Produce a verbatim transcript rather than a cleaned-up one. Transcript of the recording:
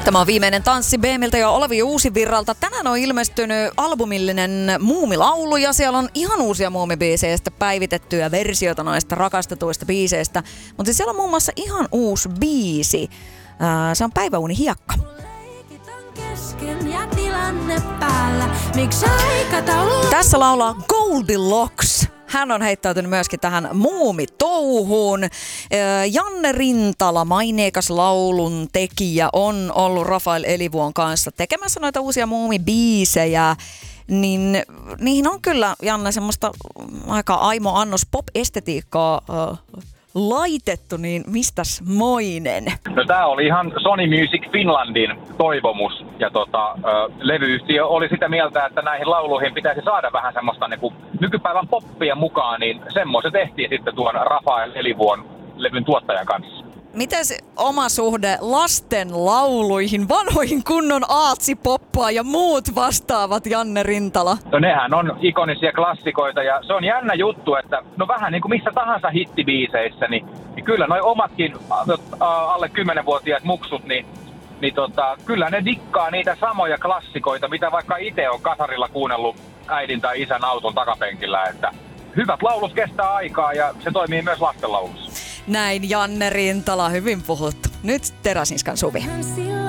Tämä on viimeinen tanssi B M:ltä ja Olavi Uusivirralta. Tänään on ilmestynyt albumillinen Muumilaulu ja siellä on ihan uusia muumibiiseistä päivitettyjä versioita noista rakastetuista biiseistä. Mutta siis siellä on muun muassa ihan uusi biisi. Äh, se on Päiväuni hiekka. Tässä laulaa Goldilocks. Hän on heittäytynyt myöskin tähän muumitouhuun. Janne Rintala, maineikas laulun tekijä, on ollut Rafael Elivuon kanssa tekemässä noita uusia muumibiisejä. Niin niihin on kyllä, Janne, semmoista aika aimo annos pop-estetiikkaa äh, laitettu, niin mistäs moinen? No tää oli ihan Sony Music Finlandin toivomus ja tota, ö, levyyhtiö oli sitä mieltä, että näihin lauluihin pitäisi saada vähän semmoista niinku nykypäivän poppia mukaan, niin semmoista tehtiin sitten tuon Rafael Elivuon levyn tuottajan kanssa. Mites oma suhde lasten lauluihin, vanhoihin kunnon aatsipoppaa ja muut vastaavat, Janne Rintala? No nehän on ikonisia klassikoita ja se on jännä juttu, että no vähän niin kuin missä tahansa hittibiiseissä, niin, niin kyllä noi omatkin alle kymmenvuotiaat muksut, niin, niin tota, kyllä ne dikkaa niitä samoja klassikoita, mitä vaikka itse on kasarilla kuunnellut äidin tai isän auton takapenkillä, että hyvät laulut kestää aikaa ja se toimii myös lastenlaulussa. Näin Janne Rintala, hyvin puhuttu. Nyt Teräsinskan Suvi.